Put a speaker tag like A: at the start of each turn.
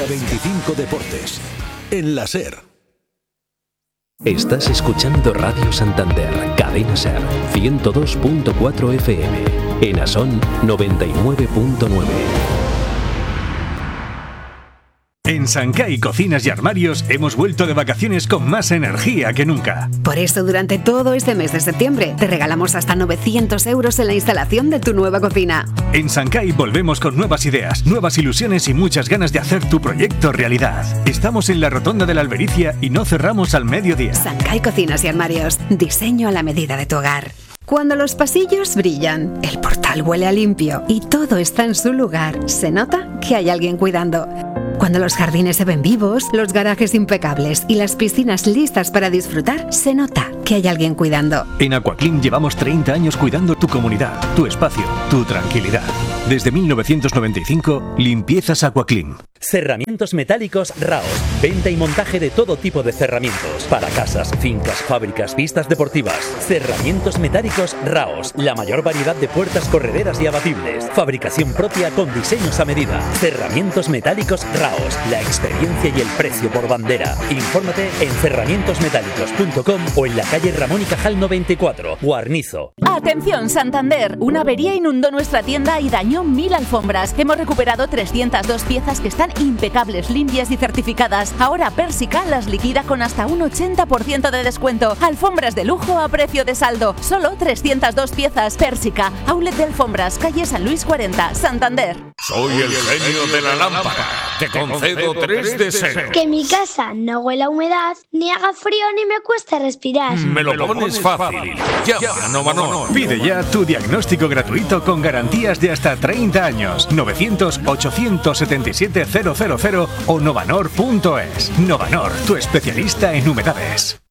A: 25 Deportes, en la SER.
B: Estás escuchando Radio Santander, Cadena SER, 102.4 FM, en Asón 99.9.
C: En Sancay Cocinas y Armarios hemos vuelto de vacaciones con más energía que nunca.
D: Por eso durante todo este mes de septiembre te regalamos hasta 900 euros en la instalación de tu nueva cocina.
C: En Sancay volvemos con nuevas ideas, nuevas ilusiones y muchas ganas de hacer tu proyecto realidad. Estamos en la Rotonda de la Albericia y no cerramos al mediodía.
D: Sancay Cocinas y Armarios, diseño a la medida de tu hogar. Cuando los pasillos brillan, el portal huele a limpio y todo está en su lugar, se nota que hay alguien cuidando. Cuando los jardines se ven vivos, los garajes impecables y las piscinas listas para disfrutar, se nota que hay alguien cuidando.
C: En Aquaclean llevamos 30 años cuidando tu comunidad, tu espacio, tu tranquilidad. Desde 1995, limpiezas Aquaclean.
E: Cerramientos metálicos Raos. Venta y montaje de todo tipo de cerramientos. Para casas, fincas, fábricas, pistas deportivas. Cerramientos metálicos Raos. La mayor variedad de puertas correderas y abatibles. Fabricación propia con diseños a medida. Cerramientos metálicos Raos. La experiencia y el precio por bandera. Infórmate en cerramientosmetálicos.com o en la calle Ramón y Cajal 94, Guarnizo.
F: Atención Santander, una avería inundó nuestra tienda y dañó 1000 alfombras. Hemos recuperado 302 piezas que están impecables, limpias y certificadas. Ahora Pérsica las liquida con hasta un 80% de descuento. Alfombras de lujo a precio de saldo. Solo 302 piezas. Pérsica, outlet de alfombras, calle San Luis 40, Santander.
G: Soy el genio de la lámpara. Te concedo 3 deseos.
H: Que mi casa no huela a humedad, ni haga frío ni me cueste respirar.
G: Me lo pones fácil. Llama a Novanor.
C: Pide ya tu diagnóstico gratuito con garantías de hasta 30 años. 900-877-000 o novanor.es. Novanor, tu especialista en humedades.